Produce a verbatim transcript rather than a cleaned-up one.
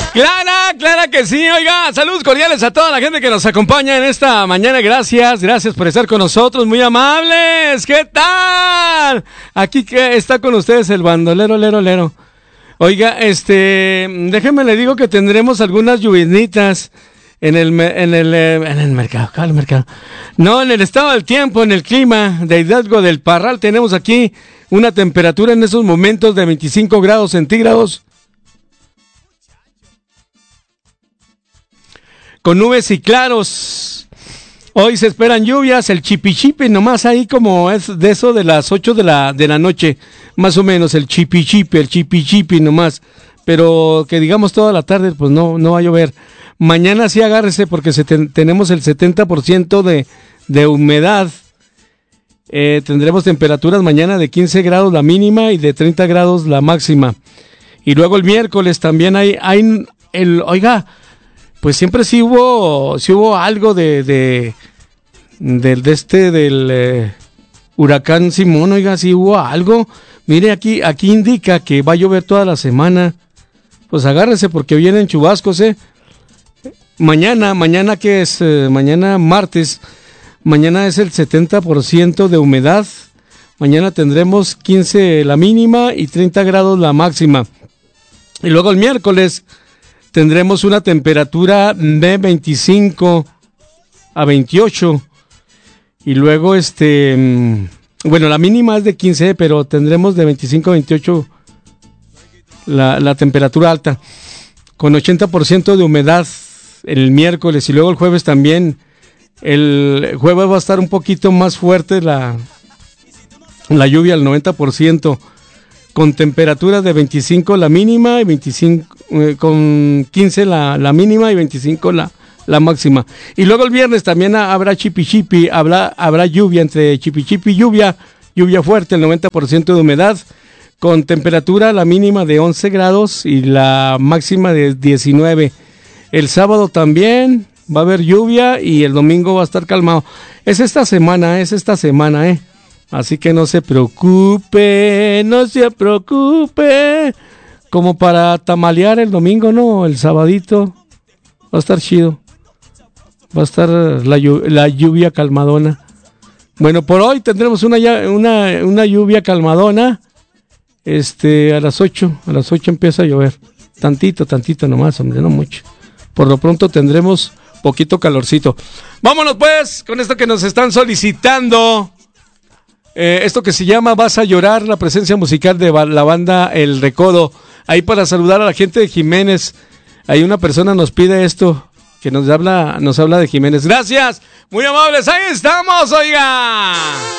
Clara, Clara que sí, oiga, saludos cordiales a toda la gente que nos acompaña en esta mañana, gracias, gracias por estar con nosotros, muy amables, ¿qué tal? Aquí que está con ustedes el bandolero, lero, lero. Oiga, este, déjenme le digo que tendremos algunas lluvias en el, en el, en el mercado, ¿cuál mercado? No, en el estado del tiempo, en el clima de Hidalgo del Parral, tenemos aquí una temperatura en esos momentos de veinticinco grados centígrados. Con nubes y claros. Hoy se esperan lluvias, el chipichipi nomás ahí como es de eso de las ocho de la, de la noche, más o menos el chipichipi, el chipichipi nomás, pero que digamos toda la tarde pues no, no va a llover. Mañana sí agárrese porque se ten, tenemos el setenta por ciento de, de humedad, eh, tendremos temperaturas mañana de quince grados la mínima y de treinta grados la máxima. Y luego el miércoles también hay, hay el, oiga, pues siempre sí hubo, sí hubo algo de, de, de, de este, del eh, huracán Simón, oiga, sí hubo algo. Mire, aquí, aquí indica que va a llover toda la semana. Pues agárrese porque vienen chubascos, eh. Mañana, mañana que es, eh, mañana martes, mañana es el setenta por ciento de humedad. Mañana tendremos quince la mínima y treinta grados la máxima. Y luego el miércoles tendremos una temperatura de veinticinco a veintiocho y luego este, bueno, la mínima es de quince, pero tendremos de veinticinco a veintiocho la, la temperatura alta, con ochenta por ciento de humedad el miércoles y luego el jueves también. El jueves va a estar un poquito más fuerte la, la lluvia, al noventa por ciento. Con temperaturas de veinticinco la mínima y veinticinco, eh, con quince la, la mínima y veinticinco la, la máxima. Y luego el viernes también habrá chipichipi, habrá, habrá lluvia, entre chipichipi y lluvia, lluvia fuerte, el noventa por ciento de humedad, con temperatura la mínima de once grados y la máxima de diecinueve. El sábado también va a haber lluvia y el domingo va a estar calmado. Es esta semana, es esta semana, eh. Así que no se preocupe, no se preocupe, como para tamalear el domingo, no, el sabadito, va a estar chido, va a estar la, la lluvia calmadona. Bueno, por hoy tendremos una, una, una lluvia calmadona, este, a las ocho, a las ocho empieza a llover, tantito, tantito nomás, hombre, no mucho. Por lo pronto tendremos poquito calorcito. Vámonos pues con esto que nos están solicitando. Eh, esto que se llama Vas a llorar, la presencia musical de la banda El Recodo. Ahí para saludar a la gente de Jiménez. Ahí una persona nos pide esto, que nos habla, nos habla de Jiménez. Gracias, muy amables, ahí estamos, oiga.